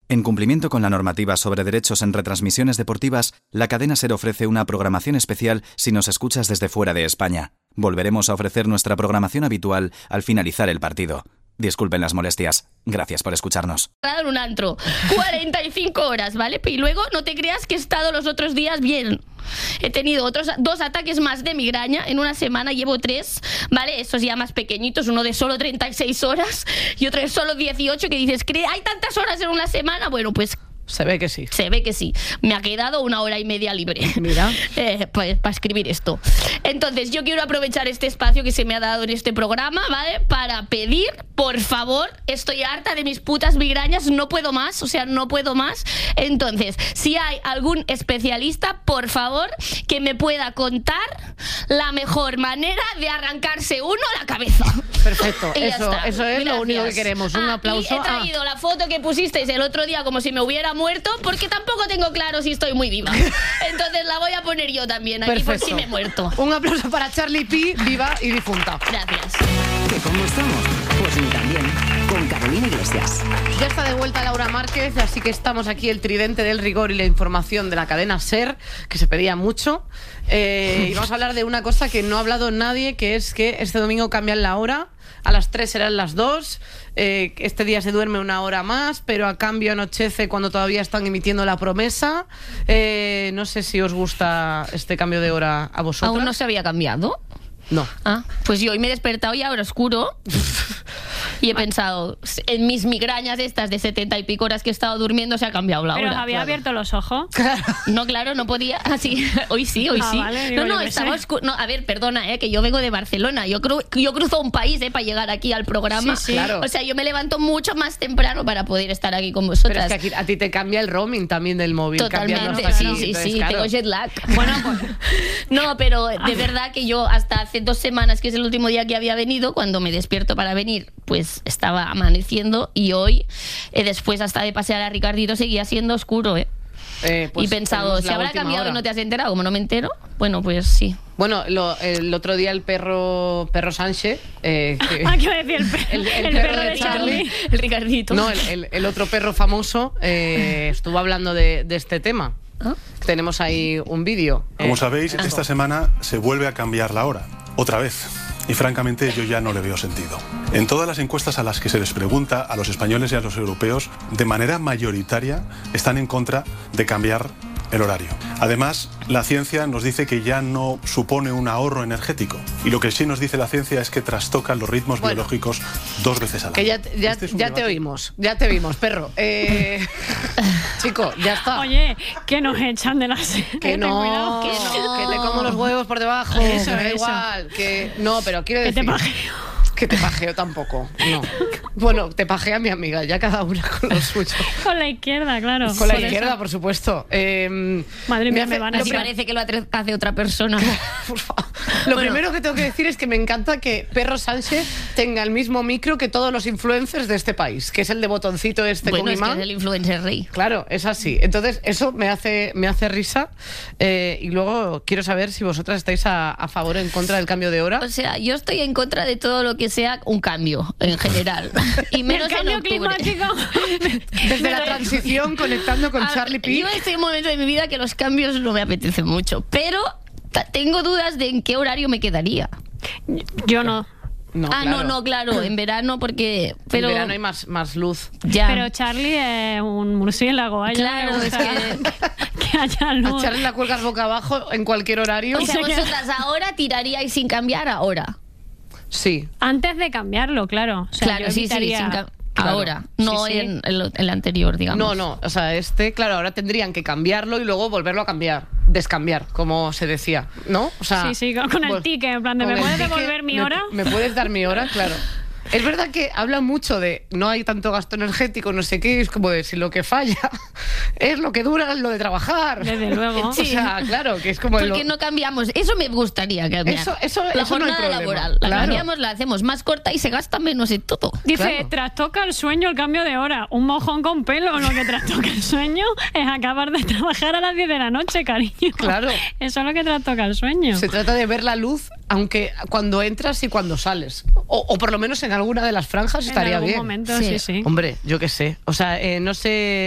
En cumplimiento con la normativa sobre derechos en retransmisiones deportivas, la cadena SER ofrece una programación especial si nos escuchas desde fuera de España. Volveremos a ofrecer nuestra programación habitual al finalizar el partido. Disculpen las molestias. Gracias por escucharnos. En un antro, 45 horas, ¿vale? Y luego no te creas que he estado los otros días bien. He tenido otros 2 ataques más de migraña en una semana, llevo 3, ¿vale? Estos ya más pequeñitos, uno de solo 36 horas y otro de solo 18, que dices, ¿hay tantas horas en una semana? Bueno, pues... Se ve que sí. Se ve que sí. Me ha quedado 1 hora y media libre. Mira. Pues para escribir esto. Entonces, yo quiero aprovechar este espacio que se me ha dado en este programa, ¿vale? Para pedir, por favor, estoy harta de mis putas migrañas, no puedo más, o sea, no puedo más. Entonces, si hay algún especialista, por favor, que me pueda contar la mejor manera de arrancarse uno la cabeza. Perfecto. Eso es Gracias. lo único que queremos. Un aplauso. Y he traído la foto que pusisteis el otro día como si me hubiera muerto, porque tampoco tengo claro si estoy muy viva. Entonces la voy a poner yo también aquí. Perfecto. Por si me he muerto. Un aplauso para Charlie P, viva y difunta. Gracias. ¿Que cómo estamos? Pues ni tan bien. Con Carolina Iglesias. Ya está de vuelta Laura Márquez, así que estamos aquí el tridente del rigor y la información de la cadena SER, que se pedía mucho. Y vamos a hablar de una cosa que no ha hablado nadie, que es que este domingo cambian la hora. A las 3 serán las 2. Este día se duerme 1 hora más, pero a cambio anochece cuando todavía están emitiendo la promesa. No sé si os gusta este cambio de hora a vosotros. ¿Aún no se había cambiado? No. Ah, pues yo hoy me he despertado y ahora oscuro. Y he pensado, en mis migrañas estas de 70 y pico horas que he estado durmiendo se ha cambiado la hora. Pero había abierto los ojos. No, claro, no podía. Así, hoy sí. Vale, digo, no, estaba oscuro. No, a ver, perdona, que yo vengo de Barcelona. Yo cruzo un país para llegar aquí al programa. Sí, claro. O sea, yo me levanto mucho más temprano para poder estar aquí con vosotras. Pero es que aquí, a ti te cambia el roaming también del móvil. Totalmente, hasta aquí. sí, Entonces, claro. Tengo jet lag. Bueno, pues... No, pero de verdad que yo hasta hace 2 semanas, que es el último día que había venido, cuando me despierto para venir, pues estaba amaneciendo, y hoy, después hasta de pasear a Ricardito, seguía siendo oscuro, Pues y he pensado, ¿se habrá cambiado hora. y no te has enterado? Como no me entero, bueno, pues sí. Bueno, el otro día el perro Sánchez... ¿Qué iba a decir? El perro de Charlie. El Ricardito. No, el otro perro famoso estuvo hablando de este tema. ¿Ah? Tenemos ahí un vídeo. Como sabéis, esta semana se vuelve a cambiar la hora. Otra vez. Y francamente yo ya no le veo sentido. En todas las encuestas a las que se les pregunta a los españoles y a los europeos, de manera mayoritaria están en contra de cambiar el horario. Además, la ciencia nos dice que ya no supone un ahorro energético. Y lo que sí nos dice la ciencia es que trastocan los ritmos biológicos 2 veces al año. Que ya te oímos, perro. Chico, ya está. Oye, que nos echan de la serie. Que no, que te como los huevos por debajo. Eso, que da eso. igual. Que no, pero quiero Que decir... te pajeo. Que te pajeo tampoco, no. Bueno, te pajea mi amiga, ya cada una con lo suyo. Con la izquierda, claro. Con la Por izquierda, eso. por supuesto. Madre mía, me van a Así tirar. parece que lo hace otra persona. Por favor. Lo primero que tengo que decir es que me encanta que Perro Sánchez tenga el mismo micro que todos los influencers de este país, que es el de botoncito Bueno, con es que imán. es el influencer rey. Claro, es así. Entonces, eso me hace risa. Y luego quiero saber si vosotras estáis a favor o en contra del cambio de hora. O sea, yo estoy en contra de todo lo que sea un cambio, en general. Y menos El cambio en octubre. climático. Desde la transición, conectando con Charlie P. Yo estoy en un momento de mi vida que los cambios no me apetecen mucho, pero tengo dudas de en qué horario me quedaría. Yo no. No, claro, en verano porque... Pero en verano hay más luz. ya. Pero Charlie es un murciélago. A ella Claro, le es gusta que haya A luz. Charlie la cuelgas boca abajo en cualquier horario. O sea, vosotras ahora tiraríais sin cambiar ahora. Sí. Antes de cambiarlo, claro. O sea, Claro, yo sí, evitaría- sin Claro. ahora, no Sí, sí. en el anterior, digamos. No, o sea, claro, ahora tendrían que cambiarlo y luego volverlo a cambiar, descambiar, como se decía, ¿no? O sea, Sí, con el ticket, en plan de, con ¿me el puedes ticket, devolver mi hora? ¿Me puedes dar mi hora? Claro. Es verdad que hablan mucho de no hay tanto gasto energético, no sé qué, es como de si lo que falla es lo que dura lo de trabajar. Desde luego. Sí. O sea, claro, que es como Porque no cambiamos. Eso me gustaría cambiar. Eso la no hay jornada problema. laboral. La Claro. cambiamos, la hacemos más corta y se gasta menos en todo. Dice, Claro. trastoca el sueño el cambio de hora. Un mojón con pelo. Lo que trastoca el sueño es acabar de trabajar a las 10 de la noche, cariño. Claro. Eso es lo que trastoca el sueño. Se trata de ver la luz, aunque cuando entras y cuando sales. O por lo menos en alguna de las franjas En estaría algún bien. momento, Sí. sí. Hombre, yo qué sé. O sea, no sé